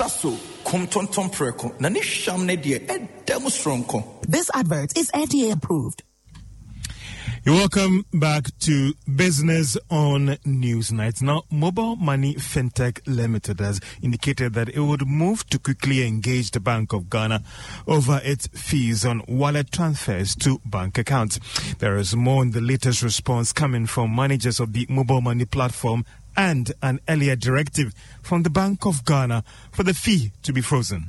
Shaso, kum tonton preko, na ni sham ne die, demonstronko. This advert is FDA approved. You're welcome back to Business on Newsnight. Now, Mobile Money Fintech Limited has indicated that it would move to quickly engage the Bank of Ghana over its fees on wallet transfers to bank accounts. There is more in the latest response coming from managers of the mobile money platform and an earlier directive from the Bank of Ghana for the fee to be frozen.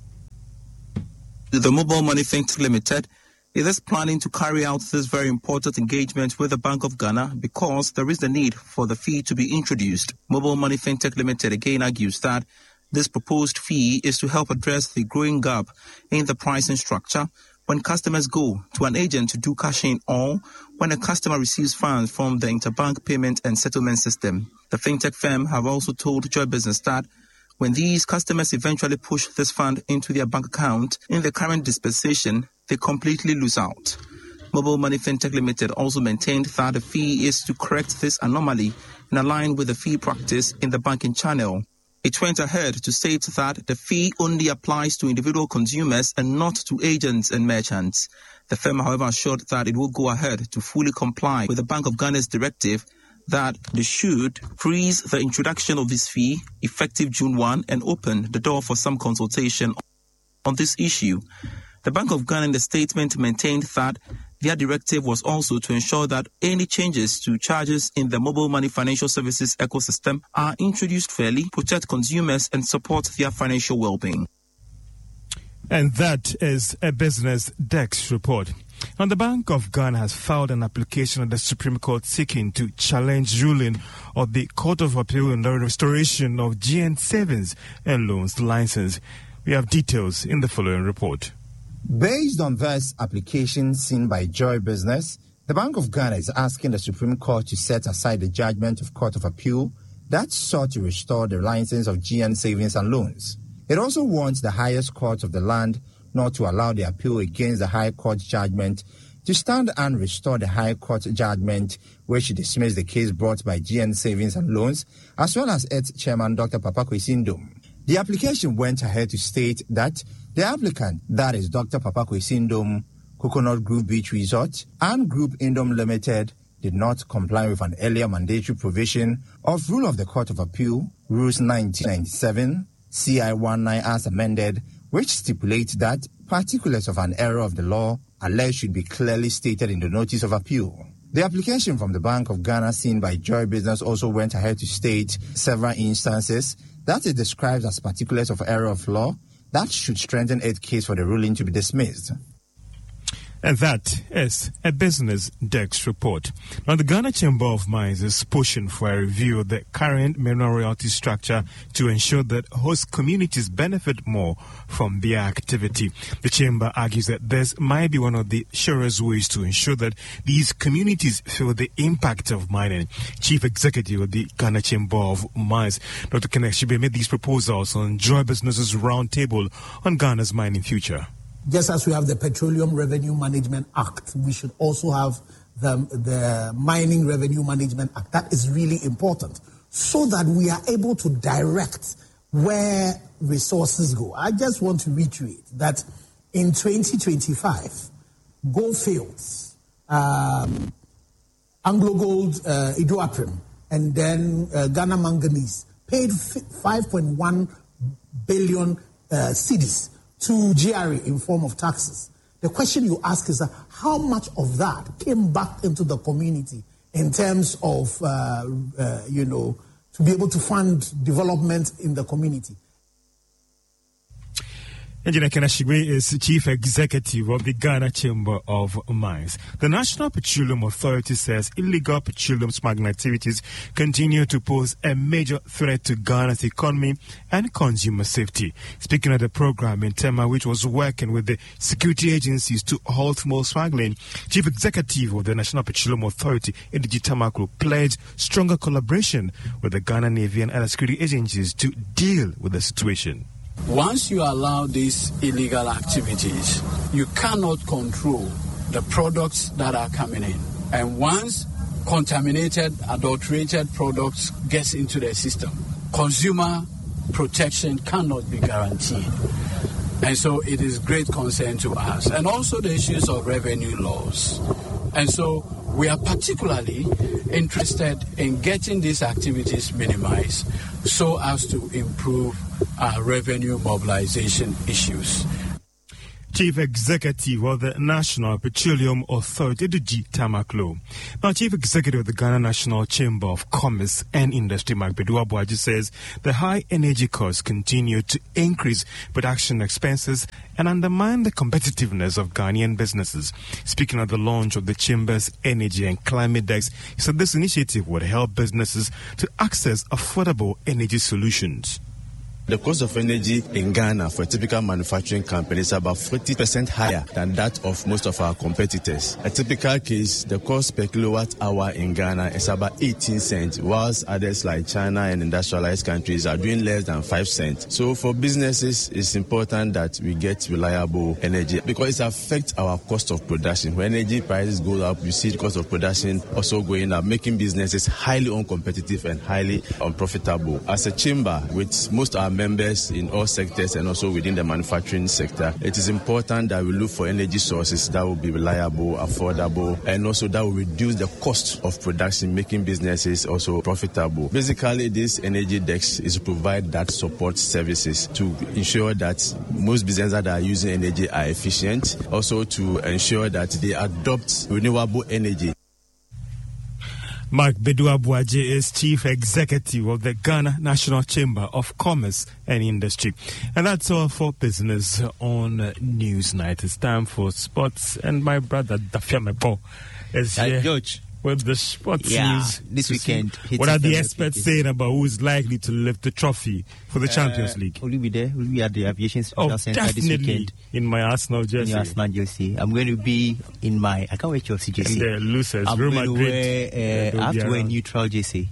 The Mobile Money Fintech Limited is planning to carry out this very important engagement with the Bank of Ghana because there is the need for the fee to be introduced. Mobile Money Fintech Limited again argues that this proposed fee is to help address the growing gap in the pricing structure when customers go to an agent to do cash-in or when a customer receives funds from the interbank payment and settlement system. The fintech firm have also told Joy Business that when these customers eventually push this fund into their bank account in the current dispensation, they completely lose out. Mobile Money Fintech Limited also maintained that the fee is to correct this anomaly and align with the fee practice in the banking channel. It went ahead to state that the fee only applies to individual consumers and not to agents and merchants. The firm, however, assured that it will go ahead to fully comply with the Bank of Ghana's directive that they should freeze the introduction of this fee effective June 1 and open the door for some consultation on this issue. The Bank of Ghana in the statement maintained that their directive was also to ensure that any changes to charges in the mobile money financial services ecosystem are introduced fairly, protect consumers, and support their financial well-being. And that is a Business Desk report. Now, the Bank of Ghana has filed an application at the Supreme Court seeking to challenge ruling of the Court of Appeal on the restoration of GN Savings and Loans license. We have details in the following report. Based on this application seen by Joy Business, the Bank of Ghana is asking the Supreme Court to set aside the judgment of Court of Appeal that sought to restore the license of GN Savings and Loans. It also wants the highest court of the land not to allow the appeal against the High Court judgment to stand and restore the High Court judgment, which dismissed the case brought by GN Savings and Loans, as well as its chairman, Dr. Papa Kwesi Ndom. The application went ahead to state that the applicant, that is Dr. Papa Kwesi Ndom, Coconut Group Beach Resort, and Group Indom Limited, did not comply with an earlier mandatory provision of Rule of the Court of Appeal, Rules 1997, CI 19 as amended, which stipulates that particulars of an error of the law alleged should be clearly stated in the notice of appeal. The application from the Bank of Ghana seen by Joy Business also went ahead to state several instances that it describes as particulars of error of law that should strengthen its case for the ruling to be dismissed. And that is a Business Desk report. Now, the Ghana Chamber of Mines is pushing for a review of the current mineral royalty structure to ensure that host communities benefit more from their activity. The Chamber argues that this might be one of the surest ways to ensure that these communities feel the impact of mining. Chief Executive of the Ghana Chamber of Mines, Dr. Kenneth Shibe, made these proposals on Joy Business's roundtable on Ghana's mining future. Just as we have the Petroleum Revenue Management Act, we should also have the Mining Revenue Management Act. That is really important so that we are able to direct where resources go. I just want to reiterate that in 2025, Goldfields, Anglo Gold, Iduaprim, and then Ghana Manganese paid 5.1 billion cedis to GRA in form of taxes. The question you ask is how much of that came back into the community in terms of, to be able to fund development in the community. Engineer Kenneth Shibe is Chief Executive of the Ghana Chamber of Mines. The National Petroleum Authority says illegal petroleum smuggling activities continue to pose a major threat to Ghana's economy and consumer safety. Speaking at the program in Tema, which was working with the security agencies to halt more smuggling, Chief Executive of the National Petroleum Authority, Ediji Tamaklo, pledged stronger collaboration with the Ghana Navy and other security agencies to deal with the situation. Once you allow these illegal activities, you cannot control the products that are coming in. And once contaminated, adulterated products gets into the system, consumer protection cannot be guaranteed. And so it is great concern to us. And also the issues of revenue laws. And so we are particularly interested in getting these activities minimized so as to improve our revenue mobilization issues. Chief Executive of the National Petroleum Authority, G. Tamaklo. Now, Chief Executive of the Ghana National Chamber of Commerce and Industry, Mark Bedua Boaji, says the high energy costs continue to increase production expenses and undermine the competitiveness of Ghanaian businesses. Speaking at the launch of the Chamber's Energy and Climate Desk, he said this initiative would help businesses to access affordable energy solutions. The cost of energy in Ghana for a typical manufacturing company is about 40% higher than that of most of our competitors. A typical case, the cost per kilowatt hour in Ghana is about 18 cents, whilst others like China and industrialized countries are doing less than 5 cents. So for businesses, it's important that we get reliable energy because it affects our cost of production. When energy prices go up, you see the cost of production also going up, making businesses highly uncompetitive and highly unprofitable. As a chamber, with most of our members in all sectors and also within the manufacturing sector, it is important that we look for energy sources that will be reliable, affordable, and also that will reduce the cost of production, making businesses also profitable. Basically, this energy desk is to provide that support services to ensure that most businesses that are using energy are efficient, also to ensure that they adopt renewable energy. Mark Bedua Boaji is Chief Executive of the Ghana National Chamber of Commerce and Industry. And that's all for business on Newsnight. It's time for sports, and my brother Dafia Mepo is here. George, with the sports news this weekend. What are the experts saying about who's likely to lift the trophy for the Champions League? Will you be there? Will you be at the Aviation Special Center this weekend? In my Arsenal jersey. In your Arsenal jersey. I'm going to be in my, I can't wear Chelsea jersey. The losers, I'm Real going Madrid. to I have to wear a neutral jersey.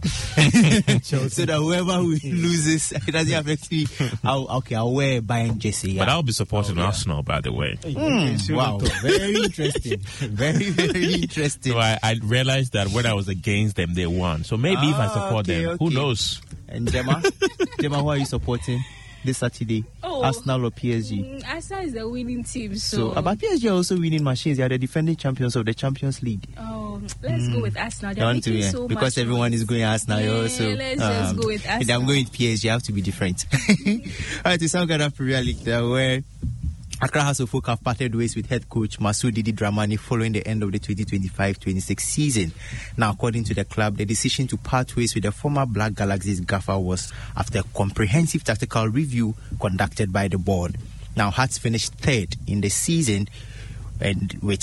So that whoever loses, it doesn't affect me. I'll wear a Bayern jersey. But I'll be supporting Arsenal, by the way. Wow, very interesting. Very interesting. So I realized that when I was against them, they won. So maybe if I support them, who knows? And Gemma, who are you supporting this Saturday? Arsenal or PSG? Arsenal is the winning team. So but PSG are also winning machines. They are the defending champions of the Champions League. Let's go with Arsenal. They're making so because much everyone noise. is going Arsenal. Let's just go with Arsenal. If I'm going with PSG, I have to be different. All right, it's some kind of Premier League there where Accra House of Folk have parted ways with head coach Masoud Didi Dramani following the end of the 2025-26 season. Now, according to the club, the decision to part ways with the former Black Galaxies gaffer was after a comprehensive tactical review conducted by the board. Now, Hearts finished third in the season and with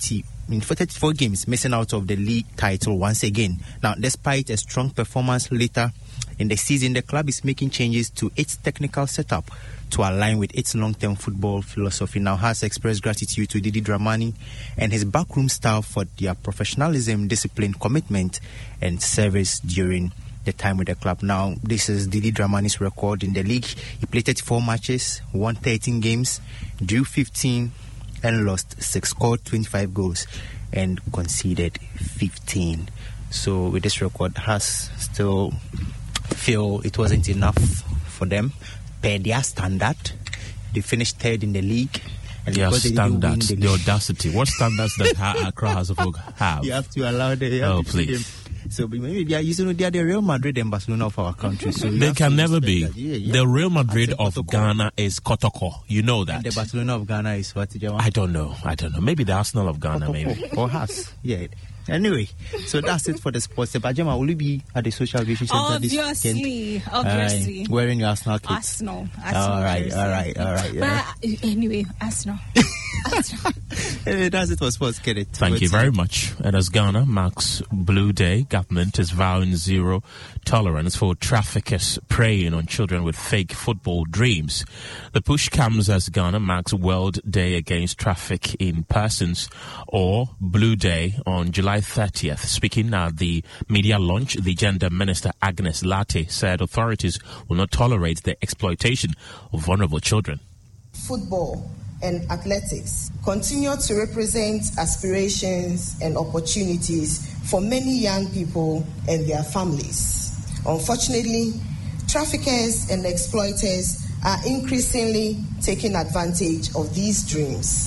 34 games missing out of the league title once again. Now, despite a strong performance later in the season, the club is making changes to its technical setup to align with its long-term football philosophy. Now, has expressed gratitude to Didi Dramani and his backroom staff for their professionalism, discipline, commitment, and service during the time with the club. Now, this is Didi Dramani's record in the league. He played 34 matches, won 13 games, drew 15, and lost 6, scored 25 goals, and conceded 15. So, with this record, has still feel it wasn't enough for them. Per their standard, they finished third in the league. And their standards, the audacity. What standards does Accra House of Folk have? You have to allow them. Please. So maybe they are the Real Madrid and Barcelona of our country. So they can never be. The Real Madrid of Ghana is Kotoko. You know that. And the Barcelona of Ghana is what? I don't know. Maybe the Arsenal of Ghana, maybe. Or has. Yeah. Anyway, so that's it for the sports. Bajema, will you be at the Social Aviation Center this weekend? Obviously. Wearing your Arsenal kit? Arsenal. All right. But anyway, Arsenal. That's it for sports. Get it. Thank you very much. And as Ghana marks Blue Day, government is vowing zero tolerance for traffickers preying on children with fake football dreams. The push comes as Ghana marks World Day Against Traffic in Persons, or Blue Day, on July 30th. Speaking at the media launch, the Gender Minister Agnes Latte said authorities will not tolerate the exploitation of vulnerable children. Football and athletics continue to represent aspirations and opportunities for many young people and their families. Unfortunately, traffickers and exploiters are increasingly taking advantage of these dreams.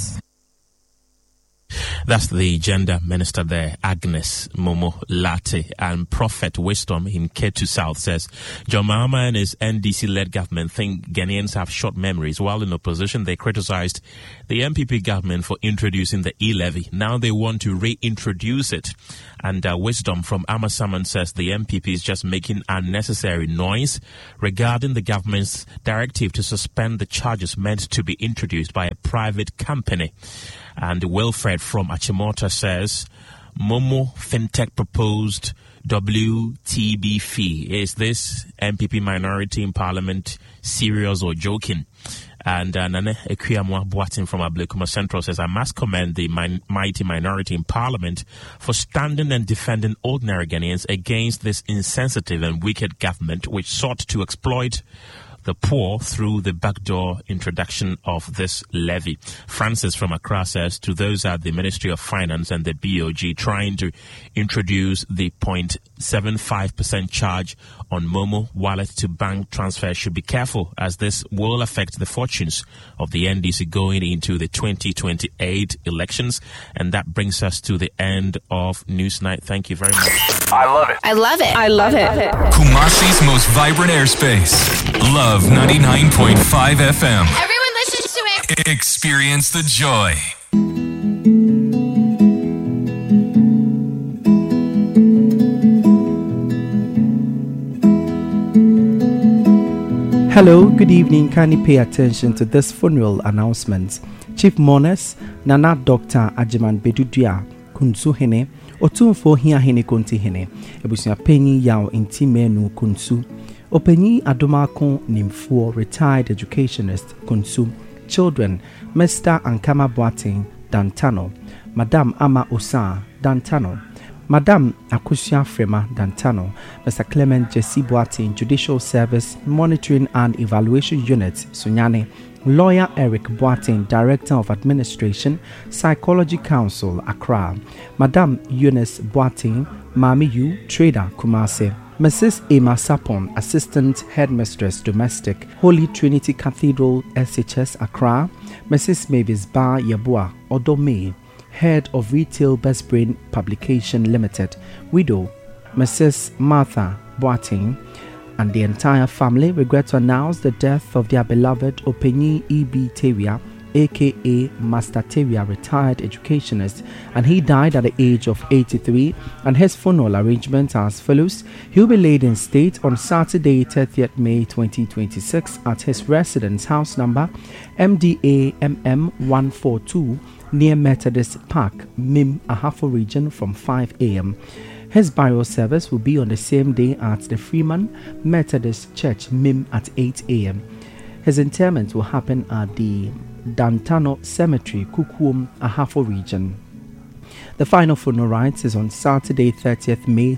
That's the gender minister there, Agnes Momo Latte. And Prophet Wisdom in Ketu South says, John Mahama and his NDC-led government think Ghanaians have short memories. While in opposition, they criticized the MPP government for introducing the e-levy. Now they want to reintroduce it. And Wisdom from Amasaman says the MPP is just making unnecessary noise regarding the government's directive to suspend the charges meant to be introduced by a private company. And Wilfred from Achimota says, Momo FinTech proposed WTB fee. Is this MPP minority in Parliament serious or joking? And Nane Ekwiyamwa Boatin from Ablekuma Central says, I must commend the mighty minority in Parliament for standing and defending ordinary Ghanaians against this insensitive and wicked government which sought to exploit the poor through the backdoor introduction of this levy. Francis from Accra says, to those at the Ministry of Finance and the BOG trying to introduce the 0.75% charge on Momo wallet to bank transfer should be careful, as this will affect the fortunes of the NDC going into the 2028 elections. And that brings us to the end of Newsnight. Thank you very much. I love it. I love it. I love it. Kumasi's most vibrant airspace. Love 99.5 FM. Everyone listens to it. Experience the joy. Hello, good evening. Kindly pay attention to this funeral announcement. Chief Mourners, Nana Dr. Ajiman Bedudia Kunsu Hene, Otumfo Hia Hene Konti Hene, Ebusia Penny Yao Inti Menu Kunsu, Openyi Adomako Nimfuo, retired educationist Kunsu, children, Mr. Ankama Boateng Dantano, Madame Ama Osa Dantano, Madame Akusia Frema Dantano, Mr. Clement Jesse Boateng, Judicial Service Monitoring and Evaluation Unit Sunyane, Lawyer Eric Boateng, Director of Administration, Psychology Council, Accra, Madame Eunice Boateng, Mami Yu, Trader, Kumasi, Mrs. Emma Sapon, Assistant Headmistress Domestic, Holy Trinity Cathedral, SHS, Accra, Mrs. Mavis Bar Yabua, Odome, Head of Retail Best Brain Publication Limited, Widow, Mrs. Martha Boateng, and the entire family regret to announce the death of their beloved Openyi E.B. Teria, aka Master Teria, retired educationist, and he died at the age of 83, and his funeral arrangements are as follows. He will be laid in state on Saturday, 30th May 2026 at his residence house number MDA MM 142 near Methodist Park, Mim, Ahafo region from 5 a.m. His burial service will be on the same day at the Freeman Methodist Church, Mim, at 8 a.m. His interment will happen at the Dantano Cemetery, Kukuum, Ahafo region. The final funeral rites is on Saturday, 30th May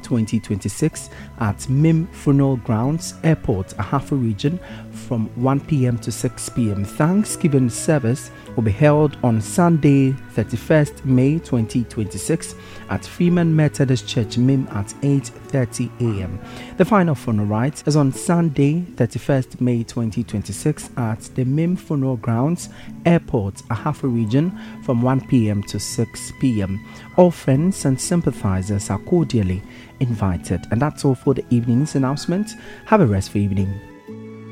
2026 at Mim Funeral Grounds, Airport, Ahafo region from 1 p.m. to 6 p.m. Thanksgiving service will be held on Sunday, 31st May 2026 at Freeman Methodist Church, Mim at 8:30 a.m. The final funeral rites is on Sunday, 31st May 2026 at the Mim Funeral Grounds, Airport, Ahafo region from 1 p.m. to 6 p.m. All friends and sympathizers are cordially invited. And that's all for the evening's announcement. Have a restful evening.